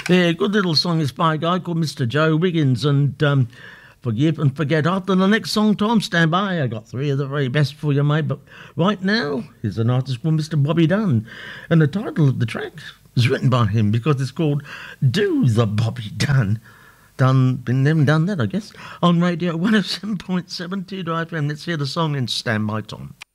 Yeah, good little song is by a guy called Mr. Joe Wiggins, and Forgive and Forget. After the next song, Tom, stand by. I got three of the very best for you, mate. But right now, here's an artist called Mr. Bobby Dunn, and the title of the track is written by him because it's called "Do the Bobby Dunn." Been there and done that, I guess. On radio 107.7 2 FM. Let's hear the song and stand by, Tom.